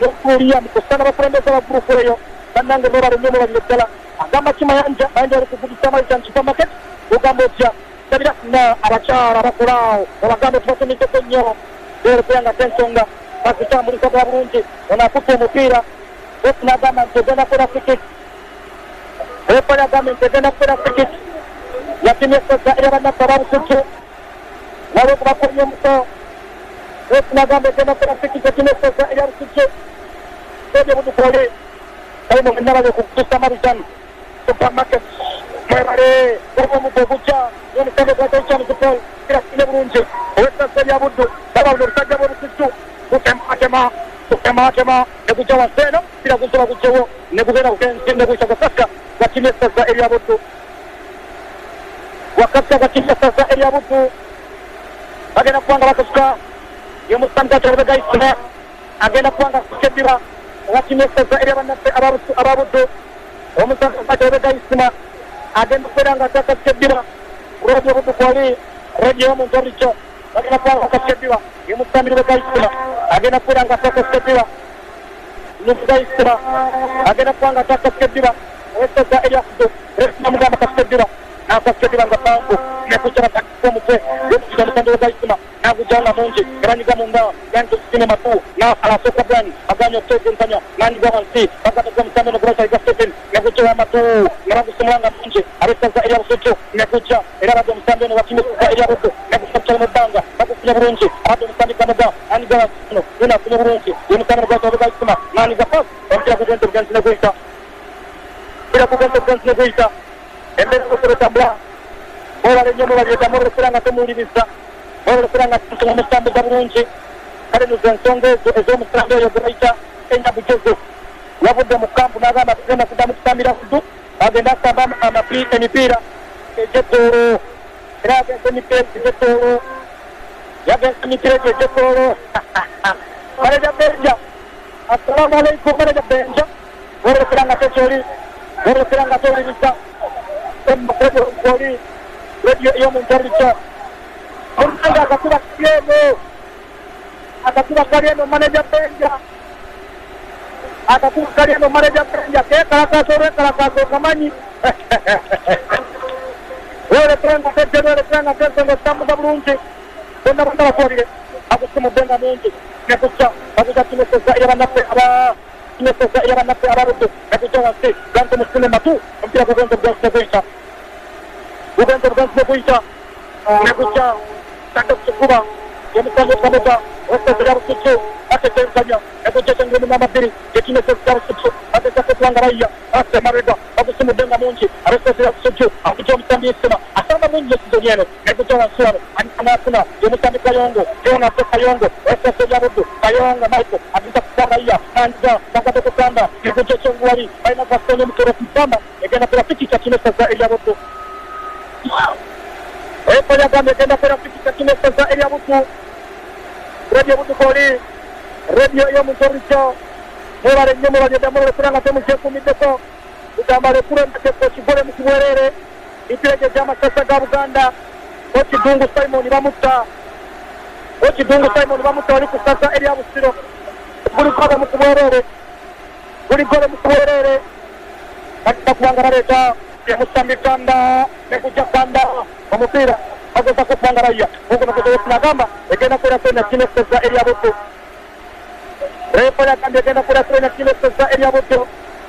kulia mkusana bakulembeza baburufuleyo bannange bebale nnyo mubalire ddala agamba kimayanja mayanja ali kuvugisa amaliza mu supermarket ugamba otya sabira na abakyala abakulaawo obagambe tubatumizeko nnyo beerekuyanga tensonga bazitambulisa bwa bulungi ono akutte omupiira ofu n'agamba nti egenda kukola cricket ofu n'agamba nti egenda kukola cricket yatimye essoza eryabannaffe ababusujju nabo okubakomya omuto ofu n'agamba egenda kukola cricket yatimye essoza eryabusujju ebyo budukole kali mu bennabale okukutusa mabizan supermarket mwebale oba omuddo ogujja n'omusambe gwataichamuzipol kirakine bulungi owessaza eryabuddu babawuna obusajja bw'obusujju kutematema negujja wansi eno kiragusoba gujjewo negugenda kugenzi neguyita gakaka gatimye essaza eryabuddu wakaka gatimye essaza eryabuddu bagenda kubanga bakasuka yemusambe gakyalubegayisima agenda kubanga kukeddiba gatimye essaza eryabannaffe ababuddu omusambe gakyalubegayisima agenda kubeera nga atakakeddiba kulwabyo obuddu kwali rediyo y'omuntu obulijjo bagenda kubanga bakakeddiba yemusambire begayisima agenda kubeera nga atakakeddiba nubugayisima agenda kubanga atakakeddiba owessaza eryafuddu resinamugamba kakeddiba n'akakeddiba nga pangu nekukyala takisa omutwe yokukiga omusambi wegayisima n'agujjanga mungi ebanyiga munda yantusine matu n'alasooka bwani aganya okutegenkanya n'anyiga wansi bagatega omusambi nogulasayiga stephen negujja w'amatu nga bagusimulanga mungi abessaza eryabusujju negujja era abadde omusambi ono batimisiza eryabuddu negusabkyala mu bbanga bagufunye bulungi abadde omusambi gamuga anyiga wansi ono yona afunye bulungi yemusambi nogulasa wegayisima n'anyiga pas omupira gugenze obugenzi neguyita omupira gugenze obugenzi neguyita embere kusobetambula olale nnyo mubalireta mulolekera nga temuwuliriza ololekera nga tusoma omusambi ga bulungi kale nuzo ensonga ezo ez'omusambi oyo gebayita enyabugezo yavudde mu kampu n'agamba tugenda kuddamu kusambira kuddu agenda asamba emipiira egyettoolo era yagenza emipiira egyettoolo yagenza emipiira egyo egyettoolo manaja benja assalamu alaikum manaja benja ololekera nga tekyoli ololekera nga tewuliriza oli rediyo ey'omuntu obulijjo omanga akatuba kalyeno manaja benja akatuba kalyeno manaja benja kekalakasa olwekalakasa okamanyi olekeranga tejjeno olekeranga tensonga otambuza bulungi bonna bonna bakolire akusumudde nga mungi nekujja bakuja kimeseza eryabannaffe kimeseza eryabannaffe ababuddu nekujja wansi ganze musine matu omupiira gugenze obugenzi neguyita gugenze obugenzi neguyita negujja tadde kukikuba yemusango kamuga owessaza eryabusujju atetenkanya negujja ekyengeri n'amabiri ekimeseza eryabusujju ageza kutwanga bayya asse mabega bagusumudde nga mungi abessaza eryabusujju akujja omusambi isima asamba mungi esizoni eno negujja wansi wano anafuna yemusambi kayongo yonase kayongo owessaza eryabuddu kayongo michael ageza kutwanga bayya nandiga bagade kugamba negujja ekyenguwali balina vasonye omukero kumusamba egenda kula fikika kimeseza eryabuddu ekole agamba egenda kula fikika kimeseza eryabuddu rediyo buddu koli rediyo ey'omuntu obulijjo mwebale nnyo mubalireta mulolekera nga temukyekuumiddeko kugamba lekulembedeko kigole mu kibwereere emipiira egyo egy'amasasa ga buganda okidungu simon bamutta oli ku sasa erya busiro buli gole mu kubwereere bagenda kubanga baleeta emusambi kanda nekujja kanda omupiira bageza kukubanga bayya ogonogezewesinagamba egenda kuera sena kimeseza eryabuddu repo yagambye egenda kuera sena kimeseza eryabuddu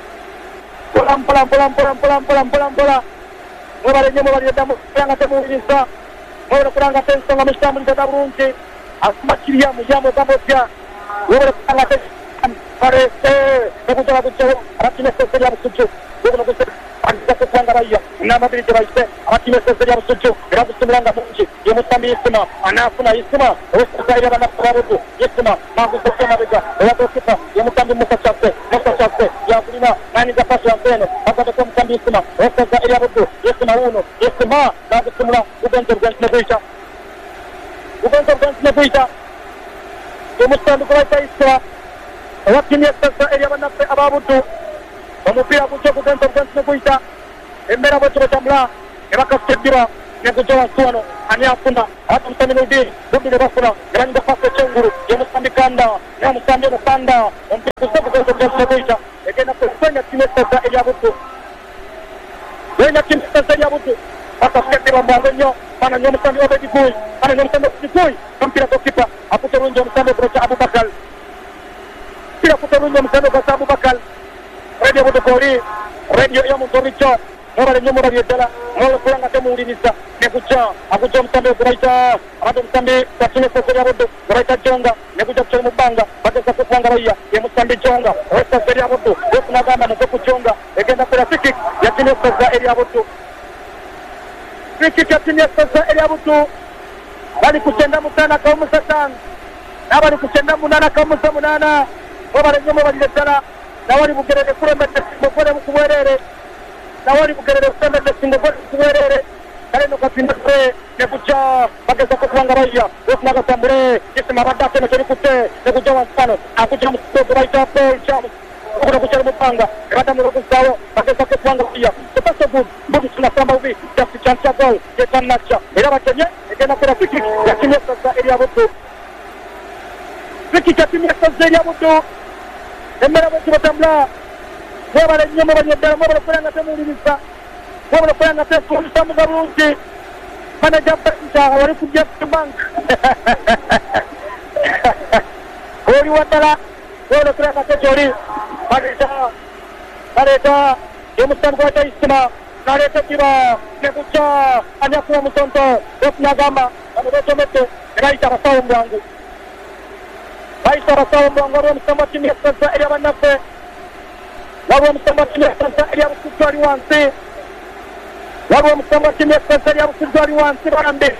mpola mwebale nnyo mwebalireda kuranga temuwuliriza mwebale kuranga tensonga mukitambulizaga bulungi asuma kiryamu ogamba otya webale kuranga parese nekujja bagujjawo abakimeseza eryabusujju ogonogezewe ageza kukubanga bayya n'amabiri gye bayise abakimeseza eryabusujju era gusumulanga mungi yemusambi isima anafuna isima owessaza eryabannaffe ababuddu isima manguza emabega eyagokipa yemusambi musakyase yakulina n'anyiga pasi wansi eno agadeko omusambi isima owessaza eryabuddu isima wuno isima n'agusumula gugenze obugenzi neguyita yemusambi gwebayita isima owatimye essaza eryabannaffe ababuddu omupiira gujja gugenze obugenzi neguyita embeera bwekyo betambula ebakasita eddiba nekujawa suano anyafuna hata msambi Budi Bafuna Grande Passe Chenguru Yemusambi Kanda Yemusambi Kanda Mpiku kwa kuita egena kufanya kimesa za Eliabutu wena kimesa za Eliabutu hata skete wa mwangonyo pana Yemusambi Obedikui pana Yemusambi Obedikui mpira kwa kipa akuterunja Yemusambi kwa Abubakar pira kuterunja Yemusambi kwa Abubakar radio Budukori radio ya Mutoricho Mora nyomo bariedala mora kuranga temuulinisa nekucha akuja Musambi kuraita ado Musambi kwa kimesa za Eliabutu kuraita Jonga nekuja kuchana mubanga bageza kupanga baya ya Musambi Jonga wesa Eliabutu wesa nagamba nuko Jonga egenda kwa free kick ya kimesa za Eliabutu free kick ya kimesa za Eliabutu bali kuchenda mutana kwa musatan na bali kuchenda munana kwa musamunana mora nyomo bariedala na wali bugerere kure mbete mbokore mukubwerere na wali bugerere mbete mbokore mukubwerere kale no kapinda kure nekucha bageza kupanga baya wesa nagatambure kisema badate na kirikute nekuja wansano akuja mutoko baita Paul Cham kuna kuchara mupanga kada muro kusawo bageza kupanga baya so good Budi tunasamba ubi just chance goal yetanacha era bakenye egena kura fiki ya kimesa za Eliabutu fiki ya kimesa za Eliabutu emera bati batambla wabale nyemo banyedala mwabale kuranga temulibisa wabale kuranga tesulisa mugarungi mana jabba ntaga wali kujja bank Ori watala wabale kuranga tejori Baleta Yemusambi kwa istima Naleta kiba nekucha anyakuwa musonto Wopna gamba Amudoto mete Raita rasawo mwangu Raita rasawo mwangu Wari Musambi chini ya sasa Elia wanafe Wari Musambi chini ya sasa Elia wakujwari wansi Wari Musambi chini ya sasa Elia wakujwari wansi Warambe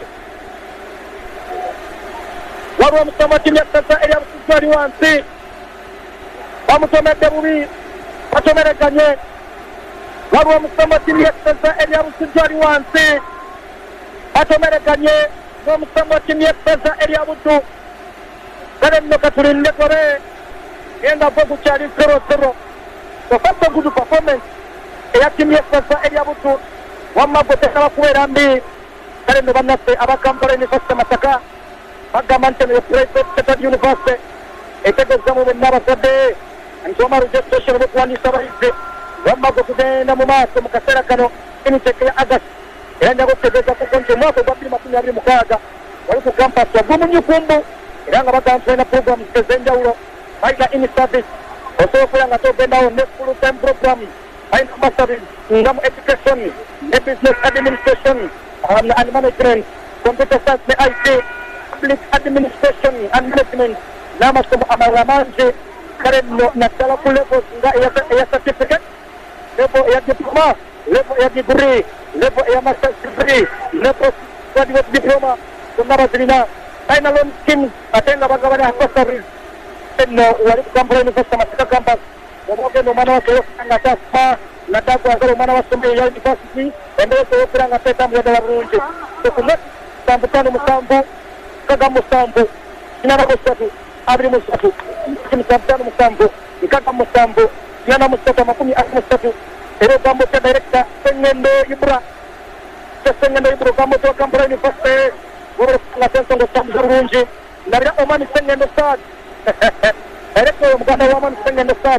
Wari Musambi chini ya sasa Elia wakujwari wansi Wamutomete bubi Watomere kanye Wari Musambi chini ya sasa Elia wakujwari wansi Watomere kanye Wari Musambi chini ya sasa Elia wakujwari Kale mnoka tulinde kore Yenda boku chari 0-0 So first a good performance Eya kimi sasa Eliabutu Wama bote kala kuwera mbi Kale no banase abakampore University Masaka Baga Manchester Private State University Etego zamu menaba sabe Antoma registration Wuku wani sabahise Wama boku dena mumaso Mukasera kano Ini teke ya Agas Yenda boku tebeza kukonje Mwako babili makini abili mukaga Waliku campus Wagumu nyukumbu Iranga bakanfena program Kezenja ulo Baila ini service Also kuranga to bendao next full time program Baila ambassador Ngamu education Business administration And management Computer science na IT Public administration and management Nama sumu amaramanje Karen no natala ku levels Nga iya certificate Level iya diploma Level iya degree Level iya master's degree Level graduate diploma Kunara zilina Final scheme Atenga bagawani ambassador No wali kukampura University Masaka campus Wamoke no mana wake Ngata sma Nataku wazaro mana wasumbi ya university Endele se wopira ngapeta mwada warunji So kunat Sambutano musambu Kaga musambu Inana musatu Abri musatu Kimsambutano musambu Nkaka musambu Inana musatu Makumi asi musatu Ero gambo cha director Sengendo Ibra Sengendo Ibra Gambo to kampura University Woro ngatenso Ngosambu zarunji Narira omani Sengendo sad Director mganda waman Sengendo sad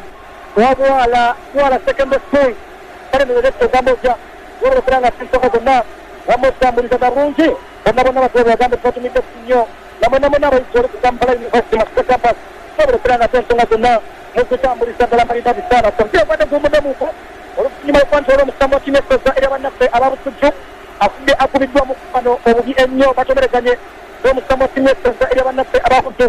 Wala secondary school Kare niwezesho gamoja Woro kuranga sinto kagona Gamoja mbuniza darunji Wana watu wa gambo kwa tumite sinyo Namona raisori kukambala University Masaka campus Woro kuranga sinto kagona Mukuta mbuniza dala marida bisana Samtia wada gumuda muko Woro kunima upancho woro msamo kimesa za ere wanafse Ababu suju Akumbi akubidwa mukupano Obugi enyo Batomere ganye Woro msamo kimesa za ere wanafse Ababu suju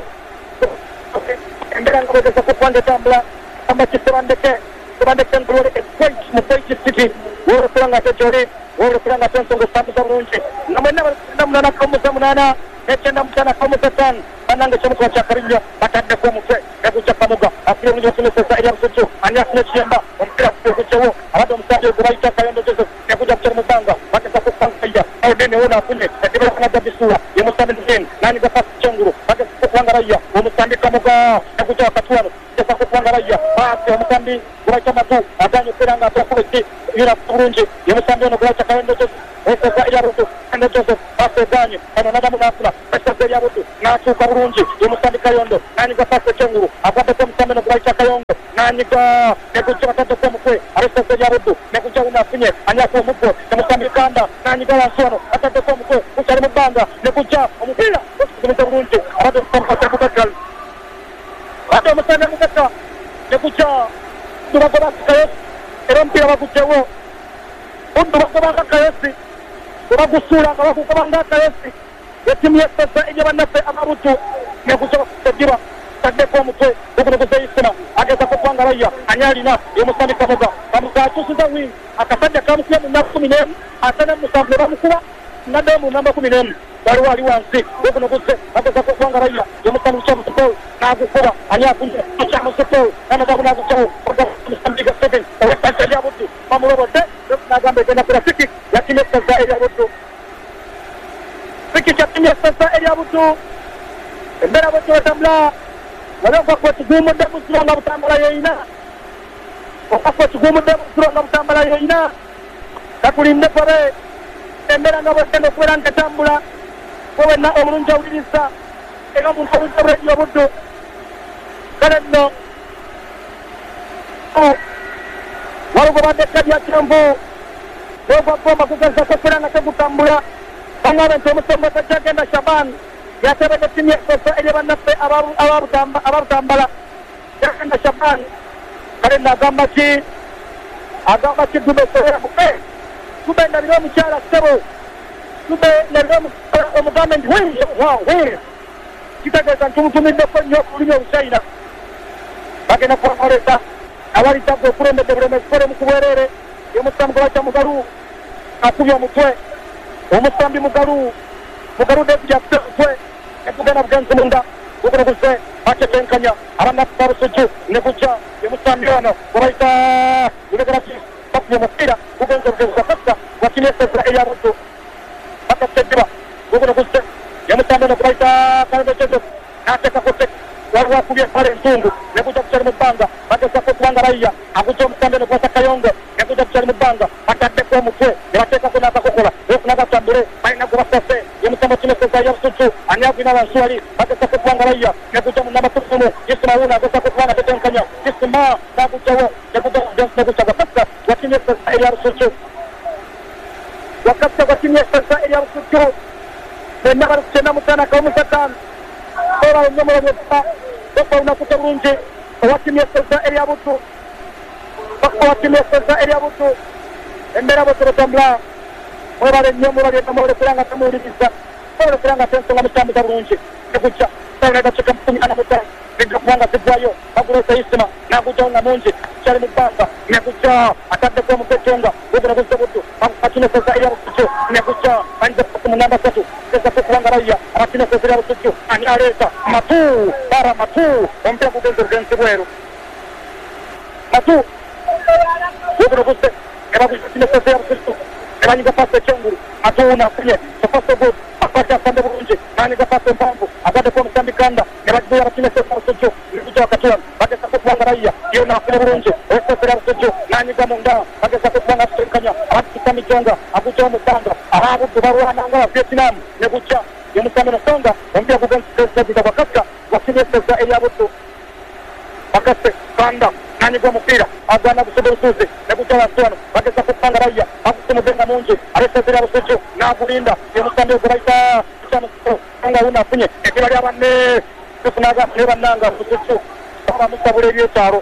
Embera ngabeza kupande tambla Amba chisirandeke Kurandeke ngulore Ekwait Mufeji City Woro kuranga tejori Woro kuranga tenso Ngusambu zarunji Namuna kamuza munana Echenda mchana kamuza tan Anange chamu kwa chakarinyo Batande kwa mufre Egu chakamuga Afiro nyo sumese sa iliam suju Anyasne chiemba Mpira kuchewo Awado msadi Guraita kayendo jesu Egu jabchar mubanga Bakesa kupanga Audene una kunye Etibela kana jabisura Yemusambi njen Nani gafasi chenguru Bakesa kupanga raya Yemusambi kamuga Egu jawa katuano Kesa kupanga raya Baasi Yemusambi Guraita matu Adanyo piranga Profuiti Yura kurunji Yemusambi ono Guraita kayendo jesu Esa za iliam suju Endo Teganye ono nadamu nasula Estaze ya butu natuka bulungi y'omusambi Kayondo nanyiga pasi Kyengulu akwateko omusambi n'okubayita Kayongo nanyiga nekujja batadeko omutwe Estaze ya butu nekujja unafunye anyako omuggo n'omusambi Kanda nanyiga wansi wano batadeko omutwe kukyali mu bbanga nekujja omupiira okutumiza bulungi abadde omusambi Abubakar badde omusambi Mugata nekujja tubagoba Kayosi era omupiira bagugyewo Undu bakubanga Kayosi Bagusura nga bakukubanga Kayosi Yetimu Estaze Eryabannaffe Ababutu nekujja bakutegira taddeko omutwe okunokuza Isima ageza kubanga Raya anyalina y'omusambi Kamuga Kamuga atuusiza wing akasadde kamukuye mu nnaku 11 ate ne musanvu ne bamukuba nadde mu namba 11 waliwo ali wansi okunokuze ageza kubanga Raya y'omusambi Kyamusipol n'agukuba ani akunye Kyamusipol n'amagabu n'agukyawo omusambi ga 7 Estaze Eryabutu bamulobodde n'agamba egenda kula fiki yatimu Estaze Eryabutu fiki kyatimu Estaze Eryabutu embeera bwetyo etambula waliwo okwakuba ekigumudde mu ssiro nga butambula yeeyina okwakuba ekigumudde mu ssiro nga butambula yeeyina katulinde kobe embeera nga bwegenda okubeera nga etambula gwe wenna omulungi awuliriza era omuntu owuliriza buledi Buddu kale nno waliwo badde ekkalya kyenvu n'ogwa bbomba kugezako okubeera nga tegutambula bang'abe nti omusombo Tajjagenda Shaban yatebedde ttiimu y'Essaza Eryabannaffe Ababutambala Tajjagenda Shaban kale nno agamba ki Dube Sowera Dube ndabira omukyala ssebo Dube ndabira omugambe nti kitegeeza nti omutumiddeko nnyo okulumya Obuchina bagenda kubakoleza awali tagwe okulembedde Bulemezi kole mu kubwerere y'omusambi Gwacha Mugalu akubye omutwe omusambi Mugalu David afite omutwe ekugenda bugenzi munda gukunokuze baketenkanya abannaffe Babusujju nekujja y'omusambi ono gwebayita Ulegrati bakubye omupiira gugenze bugenzi bakassa wakimu Essaza Eryabuddu bakaseddiba gukunokuze y'omusambi ono gwebayita Kalebe Joseph n'ateekako tteka waliwo akubye empale entungu nekujja kukyali mu bbanga bagezako okubanga Raya agujja omusambi ono gwata Kayongo nekujja kukyali mu bbanga bataddeko omutwe ne bateekako n'akakokola okufuna gatambule balina gwe basase y'omusambi Timu Essaza Eryabusujju ani agwina wansi wali bagezako okubanga Raya nekujja mu namba 3 Isima Wuuna agezako okubanga tetenkanya Isima n'agujjawo nekujja gwakassa wa Timu Essaza Eryabusujju wakassa gwa Timu Essaza Eryabusujju benna bali kukyenda mutaano kawumusataano oba onnyomola byokka bokka lunakuta bulungi owa Timu Essaza Eryabuddu bakka wa Timu Essaza Eryabuddu embeera bwetyo batambula mwebale nnyo mwebale namwolekera nga tamuwuliriza mwolekera nga tensonga mutambuza bulungi nekujja saunagaceka mukumi ana mutaano nejja kubanga ziggwayo bagulesa Isima n'agujjawo nga mungi kyali mu bbanga nekujja ataddeko omuketonga gugunoguze Buddu bakuba Timu Essaza Eryabusujju nekujja banyiza pasi mu namba 3 gezako okubanga Raya aba Timu Essaza Eryabusujju ani aleeta Matu bara Matu omupiira gugenze bugenzi bweru Matu gugunoguze ebaguza Timu Essaza Eryabusujju ebanyiga pasi Kyengulu Matu n'afunye sopase good akwate afande bulungi n'anyiga pasi empanvu agaddeko omusambi Kanda ne bagibuya aba Timu Essaza Eryabusujju nekujja wakatula bagezako okubanga Raya yo n'afune bulungi Essaza Eryabusujju n'anyiga munda bagezako okubanga atetenkanya abamusambi Jonga agujjawo mu bbanga Ababuddu balwana nga Vietnam nekujja y'omusambi Nosonga omupiira gugenza gwakassa gwa Timu Essaza Eryabuddu bakase Kanda n'anyiga omupiira agwana gusoba olusuuzi nekujja wansi wano bagezako okubanga Raya agusumudde nga mungi Essaza Eryabusujju n'agulinda y'omusambi gwe bayita Kyamusipol nga Wuuna afunye ekira lya banne tufunaga ne bannanga Busujju bamusabula ebyekyalo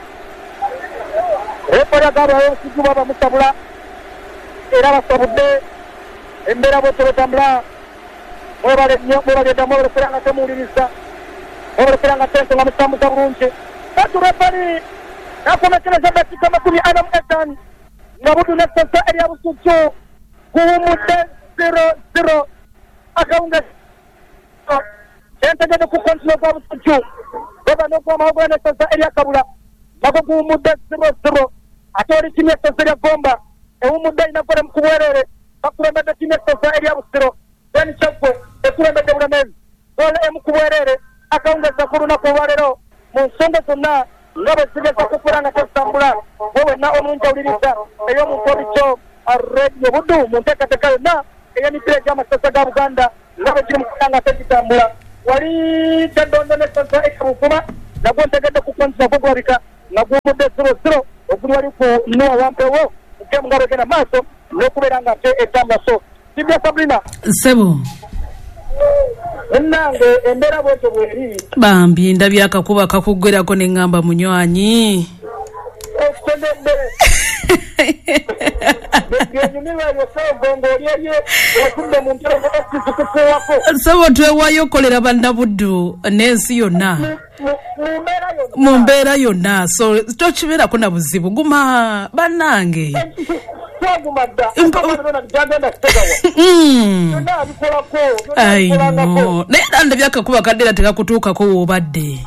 epola gaabayo Busujju bamusabula era basabudde embeera bwetyo betambula mwebale nnyo mwebale dda mwolekera nga temuwuliriza mwolekera nga tensonga mutambuza bulungi baturepani nakomekereza dakika 45 nga Buddu n'Essaza Eryabusujju guwumudde 0-0 akawunga entegede ku kontino gwa Busujju baba n'ogw'amawogolo n'Essaza Eryakabula nago guwumudde 0-0 ate oli Timu Essaza Eryagomba ewumudde alina gole mu kubwerere bakulembedde Timu Essaza Eryabusiro Ben Chagwe ekulembedde Bulemezi gole emu kubwerere akawungeza ku lunaku olwaleero mu nsonga zonna nga bwe zigeza kufuula nga tetambula gwe wenna omulungi awuliriza ey'omuntu obikyo Radio Buddu mu nteekateeka yonna ey'emipiira egy'amasaza ga Buganda ngabe kiri mukanga tekitambula wali tadonda ne sasa ekabufuma nagwo ntegedde kukonza kugwabika nagwo mudde 0-0 oguli wali ku Noah Wampewo ukemu ngabe gena maaso n'okubeera nga ate etamba so Sibya Sabrina Sebo Nange embeera bwete bweri bambi ndabya akakuba kakugwerako ne ngamba munywanyi Sebo twewayo kolera bannabuddu n'ensi yonna mu mbeera yonna so tokibeerako na buzibu guma bannange ayo naye ndabya akakuba kaddera tekakutuukako woobadde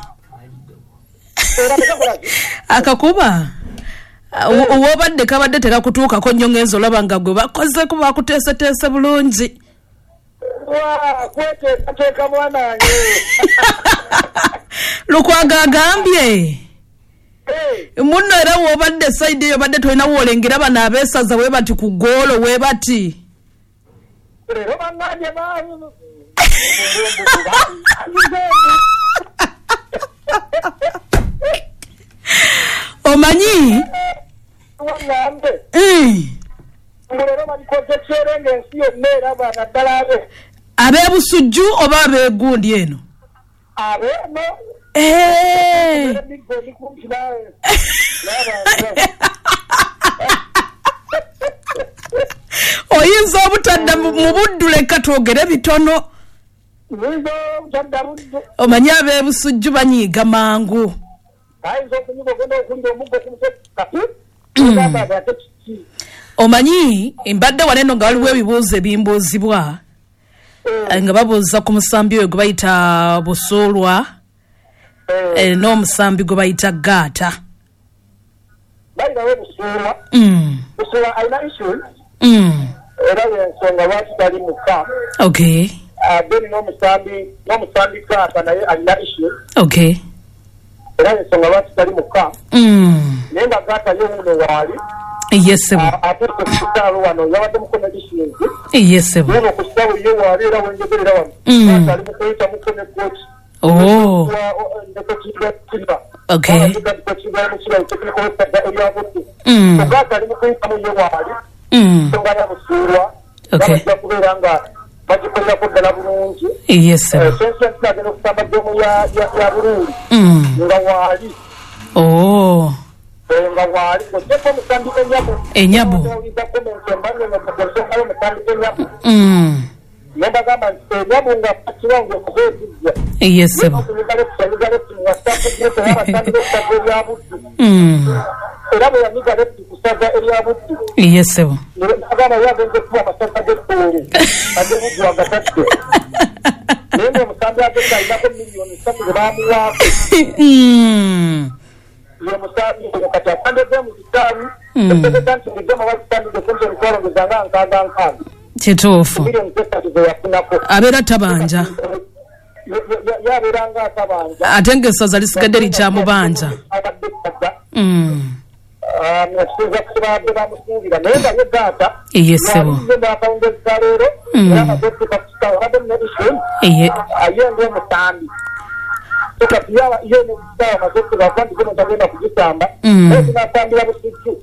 akakuba wobadde kabadde tekakutuukako nnyo ngenzo olaba nga gwe bakozeko bakuteeseteese bulungi Lukwaga agambye munno era wobadde side eyo badde tolina woolengera bano abeesaza we bati ku ggoolo we bati omanyi ab'ebusujju oba ab'egundi eno oyinza obutadda mu buddu lekka twogere bitono omanyi ab'ebusujju banyiiga mangu omanyi mbadde waneno nga waliwo ebibuuzo ebimbuuzibwa nga babuuza ku musambi oyo gwe bayita Busuulwa n'omusambi gwe bayita Gaata era yensonga lwaki tali muka okay then n'omusambi Gaata naye alina issue okay era yensonga lwaki tali muka naye nga Gaata yo muno waali yes ate kusitalo wano yabadde mukono dishinzi yes lero kusitalo yo waali era wenjogerera wano Gaata ali mukuyita mukono coach okay Gaata ali mukuyita mu yo waali songa ya Busuulwa bajja kubeera nga bagikolera ddala bulungi yes sensa agenda okusamba gemu ya bulungi nga waali nga waali koteko musambi enyabu nembagamba nti enyabu nga kiwange okubeetijja yes era bwe yamiga leputi kusaza erya buddu yes agamba yagenze kuba amasaka g'ettoole ag'ebuddu agatadde naye ng'omusambi agenda alinako miliyoni 3 ze baamuwaako ye musambi kati asandeze mu kitaalu etegeka nti mugema wakitandide kumpi emitwalongeza nga nkaaga kituufu miliyoni 3 ze yafunako abeera tabanja yabeera nga atabanja ate ng'essaza lisigadde likyamubanja nasiza kusibadde bamusuubira naye nga ye Gaata eyesebo akawungeza leero era amazetuka kusitawo abadde munedishoni ye ng'omusambi so kati ye nekusitawo amazetuka kuba nti zino tagenda kugisamba naye tunasambira Busujju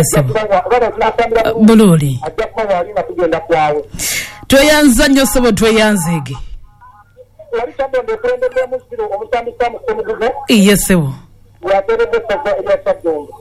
bululi ajja kuba waalina kugenda kwawe tweyanza nnyo sebo tweyanzeege wali kyadonda okulembedde omusiro omusambi Samusemugugu eyesebo yateeredde essaza erya Kyaddondo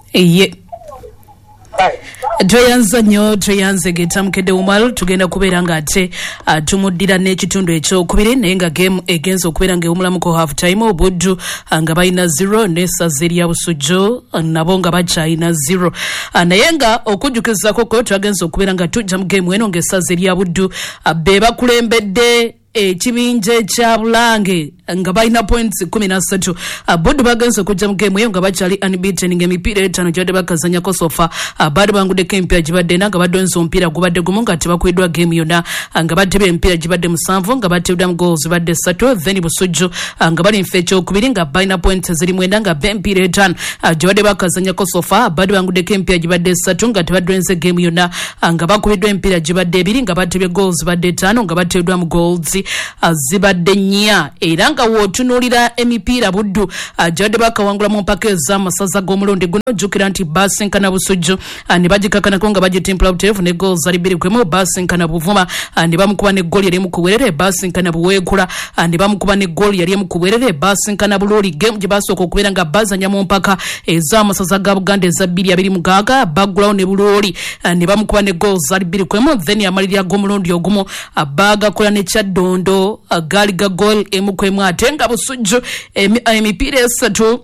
tweyanza nnyo tweyanzege tamkedde umal tugenda kubeera nga ate tumuddira n'ekitundu ekyokubiri naye nga game egenza okubeera ng'ewumulamuko half time obuddu nga balina 0 n'essaza erya Busujju nabo nga bakyalina 0 naye nga okujjukizako twagenza okubeera nga tujja mu game eno ng'essaza erya Buddu be bakulembedde ekibinja ekya Bulange nga balina points 13. Bodu bagenze okujja mu game eyo nga bakyali unbeaten ng'emipiira 5 gyabadde bakazanyako sofa. Baali banguddeko emipiira gibadde ena nga badonze omupiira gubadde gumu nga tebakubiddwa game yonna, nga bateba emipiira gibadde 7 nga bateebwamu goals badde 3. Then Busujju nga bali mfe ekyokubiri nga balina points ziri 9 nga b'emipiira 5 gyabadde bakazanyako sofa. Baali banguddeko emipiira gibadde 3 nga tebadonze game yonna, nga bakubiddwa emipiira gibadde 2 nga batebye goals badde 5 nga bateebwamu goals zibadde 4. Era nga wootunuulira emipiira Buddu gyabadde bakawangula mu mpaka ez'amasaza g'omulundi guno, jjukira nti basinkana Busujju ne bagikakanako nga bagitimpula buteefu ne goals ali 2-1. Basinkana Buvuma ne bamukuba ne goal yali emu ku bwerere. Basinkana Buweekula ne bamukuba ne goal yali emu ku bwerere. Basinkana Bululi game gye basooka okubeera nga bazanya mu mpaka ez'amasaza ga Buganda eza 2-26. Baggulawo ne Bululi ne bamukuba ne goals ali 2-1. Then amalirira g'omulundi ogumu baagakola ne Kyaddondo gaali ga goal emu ku emu, ate nga Busujju emipiira 3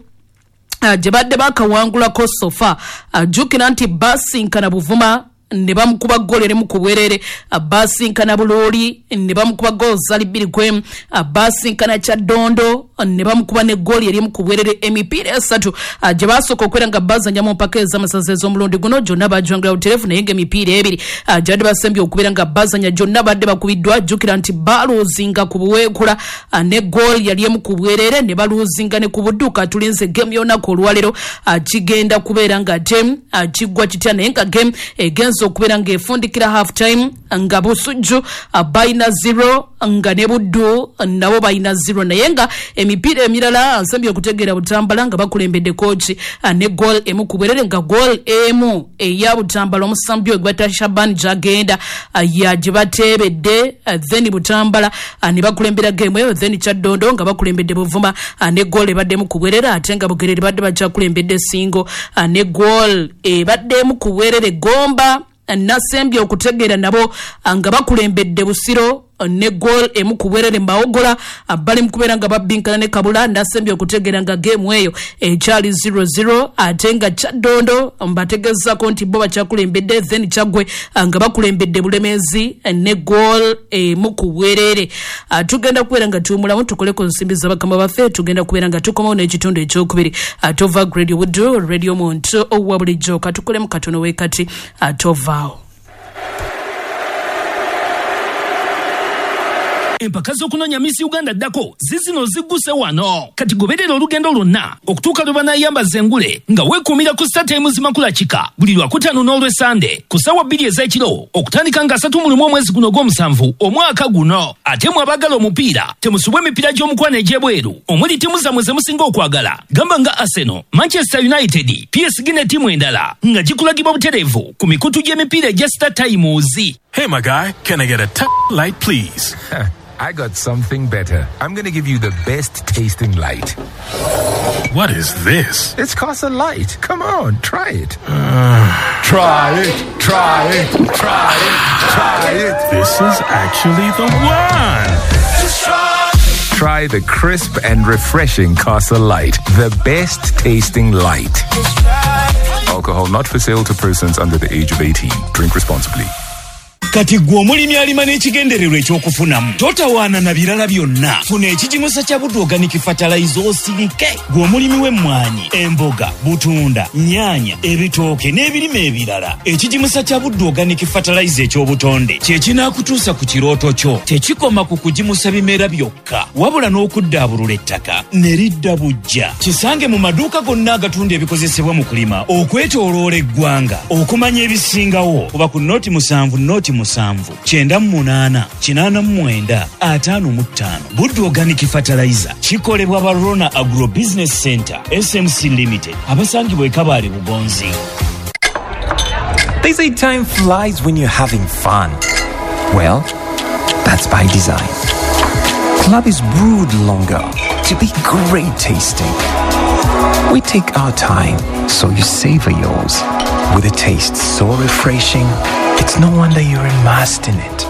gye badde bakawangulako sofa. Jjukira nti basinkana Buvuma ne bamukuba goal yali mu kubwerere. Basinkana Buloli ne bamukuba goals ali 2-1. Basinkana Kyaddondo ne bamukuba ne goal yali mu kubwerere. Emipiira 3 gye basooka okwera nga bazanya mu mpaka ez'amasaza ez'omulundi guno gyonna bajwangula buterefu, naye ng'emipiira 2 gyabadde basembye okubeera nga bazanya gyonna badde bakubiddwa. Jjukira nti baluuzinga ku Buweekula ne goal yali emu ku bwerere, ne baluuzinga ne ku Budduka. Tulinze game y'olunaku olwalero kigenda kubeera nga ate kiggwa kitya, naye nga game egenza okubeera ng'efundikira half time nga Busujju balina 0 nga ne Buddu nabo balina 0, naye nga emipiira emirala nsambye okutegeera Butambala nga bakulembedde kooki ne goal emu ku bwerere, nga goal emu eya Butambala omusambi we gwata Shaban Jagenda gye bateebedde. Then Butambala ne bakulembera game eyo. Then Kyaddondo nga bakulembedde Buvuma ne goal ebadde emu ku bwerere, ate nga Bugerere badde bakyakulembedde Singo ne goal ebadde emu ku bwerere. Gomba nasembye okutegeera nabo nga bakulembedde Busiro ne goal emu ku bwerere. Mawogola bali mu kubeera nga babbinkana ne Kabula, nasembye okutegeera nga game eyo ekyali 0-0, ate nga Kyaddondo mbategeezako nti bo bakyakulembedde. Then Kyaggwe nga bakulembedde Bulemeezi ne goal emu ku bwerere. Tugenda kubeera nga tuwumulamu tukoleko nsimbi za bakama baffe, tugenda kubeera nga tukomawo n'ekitundu ekyokubiri. Tova Radio Buddu, Radio Muntu owa bulijjo katukolemu katono weekati tovaawo. Empaka z'okunoonya Miss Uganda ddako zizino zigguse wano. Kati goberera olugendo lwonna okutuuka lwe banaayambaza engule nga weekuumira ku StarTimes Zimakulakika buli Lwakutaano n'Olwesande ku ssaawa 2 ez'ekiro okutandika nga 31 omwezi guno gw'omusanvu omwaka guno. Ate mwe abaagala omupiira temusubwa emipiira gy'omukwano egy'ebweru omuli ttiimu zammwe ze musinga okwagala, gamba nga Arsenal, Manchester United, PSG ne ttiimu endala nga gikulagibwa butereevu ku mikutu gy'emipiira egya StarTimes. Hey, my guy, can I get a light, please? I got something better. I'm going to give you the best tasting light. What is this? It's Casa Light. Come on, try it. Try it, try it, try it, try it. This is actually the one. Try the crisp and refreshing Casa Light. The best tasting light. Alcohol not for sale to persons under the age of 18. Drink responsibly. Kati gwe omulimi alima n'ekigendererwa ekyokufunamu totawaana na birala byonna. Funa ekigimusa kya Buddu Organic Fertilizer osirike. Gwe omulimi w'emmwanyi, emboga, butunda, nnyaanya, ebitooke n'ebirime ebirala. Ekigimusa kya Buddu Organic Fertilizer eky'obutonde kye kinaakutuusa ku kirooto kyo. Tekikoma ku kugimusa bimera byokka, wabula n'okuddaabulula ettaka ne lidda bujja. Kisange mu maduuka gonna agatunda ebikozesebwa mu kulima okwetooloola eggwanga. Okumanya ebisingawo kuba ku noti 7 noti 7-889-555. Buddu Organic Fertilizer kikolebwa ba Rona Agro Business Center SMC Limited abasangibwa e Kabale Bugonzi. They say time flies when you're having fun. Well, that's by design. Club is brewed longer to be great tasting. We take our time so you savor yours with a taste so refreshing. It's no wonder you're immersed in it.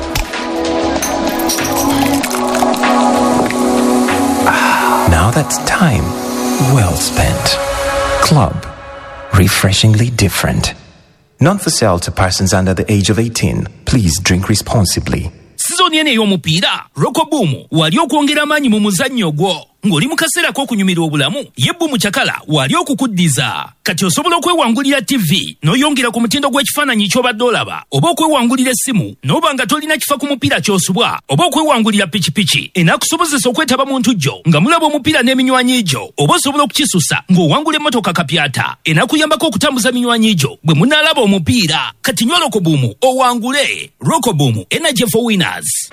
Now that's time well spent. Club. Refreshingly different. Not for sale to persons under the age of 18. Please drink responsibly. sizoni ene ey'omupiira Rokoboom wali okwongera amaanyi mu muzannyo gwo ng'oli mu kaseera k'okunyumirwa obulamu yebbu mu kyakala wali okukuddiza kati osobola okwewangulira TV n'oyongera ku mutindo gw'ekifaananyi ky'obadde olaba oba okwewangulira essimu n'oba nga tolina kifa ku mupiira ky'osubwa oba okwewangulira pikipiki enaakusobozesa okwetaba mu ntujjo nga mulaba omupiira n'eminywanyi gyo oba osobola okukisusa ng'owangula emmotoka kapyata enaakuyambako okutambuza minywanyi gyo bwe munaalaba omupiira kati nywa Rokoboom owangule. Rokoboom, energy for winners.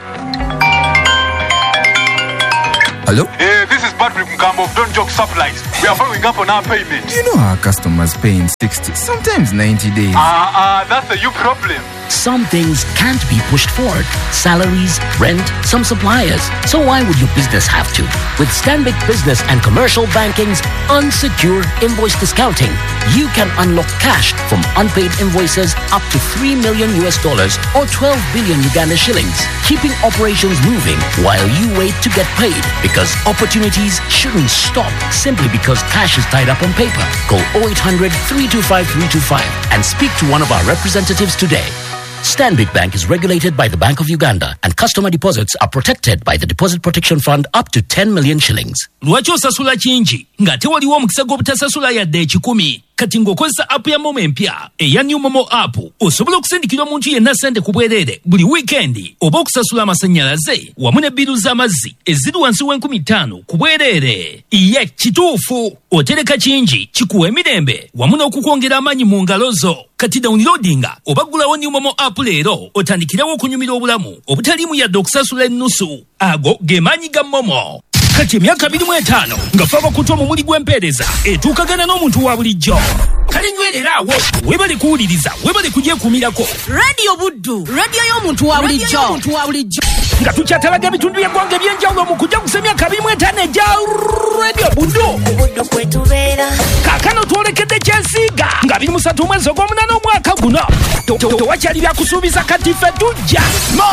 Hello? Hey, this is Patrick Mkambo of Don't Joke Supplies. We are following up on our payment. You know our customers pay in 60, sometimes 90 days. That's a you problem. Some things can't be pushed forward. Salaries, rent, some suppliers. So why would your business have to? With Stanbic Business and Commercial Banking's unsecured invoice discounting, you can unlock cash from unpaid invoices up to $3 million or 12 billion Uganda shillings, keeping operations moving while you wait to get paid. Because opportunities shouldn't stop simply because cash is tied up on paper. Call 0800 325 325 and speak to one of our representatives today. Stanbic Bank is regulated by the Bank of Uganda and customer deposits are protected by the Deposit Protection Fund up to 10 million shillings. Lwaki osasula kingi ng'ate waliwo omukisa gw'obutasasula yadde 10 kati ng'okozesa app ya Momo empya eya New Momo app osobola okusindikira omuntu yenna ssente ku bwereere buli wiikendi oba okusasula amasannyalaze wamu ne biru z'amazzi eziri wansi w'50,000 ku bwereere. Ye kituufu otereka kingi kikuwa emirembe wamu n'okukwongera amaanyi mu ngalo zo. Kati downloadinga oba ggulawo New Momo app leero otandikirawo okunyumira obulamu obutaliimu yadde okusasula ennusu. Ago ge maanyi ga Momo. Kati emyaka 25 nga faba kutwa mu muli gw'empeereza etuukagana n'omuntu wa bulijjo. Kale nywereraawo webale kuwuliriza webale kugyekumirako. Radio Buddu, radio y'omuntu wa bulijjo. Nga tukyatalaga ebitundu by'eggwanga eby'enjawulo mu kujja gusa emyaka 25 egya Radio Buddu kwetubeera. Kaakano twolekedde Kyesiiga nga 23 mwezi ogw'omunaana omwaka guno. Tewakyali byakusuubiza kati ffe tujja.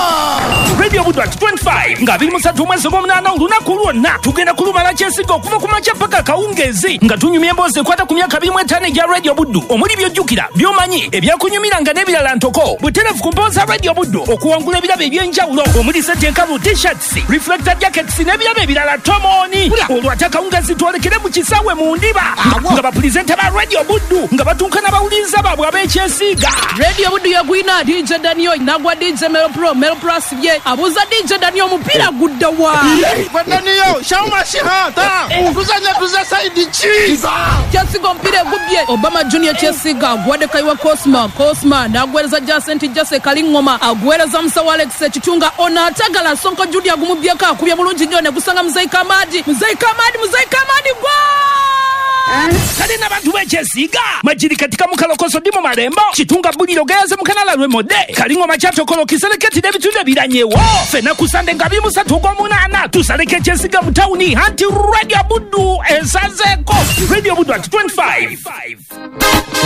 Radio Buddu at 25 nga 23 mwezi ogw'omunaana olunaku lwonna tugenda kulumala Kyesiiga okuva ku makya paka kawungeezi nga tunyumya emboozi ekwata ku myaka 25 egya Radio Buddu omuli by'ojjukira by'omanyi ebyakunyumiranga n'ebirala ntoko butereevu ku mboozi Radio Buddu okuwangula ebirabo eby'enjawulo omuli enkalu t-shirts, reflector jackets n'ebirabo ebirala tomoni. Olwata kawungeezi twolekere mu kisaawe mu ndiba nga bapulizenta ba Radio Buddu nga batuuka n'abawuliriza baabwe ab'Ekyesiiga. Radio Buddu yagwina DJ Daniel nagwa DJ Melo Plus bye abuuza DJ Daniel omupiira gudda wa Daniel shauma shihata kuzanya tuza side chi Kyesiiga omupiira egubye Obama Junior Kyesiiga agwadde Kaiwa Cosma n'agwereza Jase Kalingoma agwereza Musawo Alex Ekitunga onataga la Sonko Judy agumubyeko akubye bulungi nnyo ne gusanga Muzayi Kamadi gwa kale n'abantu b'Ekyesiiga majiri katika mukalokoso dimo malembo Kitunga buliro geyaze mukanala lw'emode Kalingoma kyatokolo kisereketi n'ebitundu ebiranyewo fena kusande nga 28 tusaleke Ekyesiiga mu tawuni anti Radio Buddu esazeeko Radio Buddu at 25.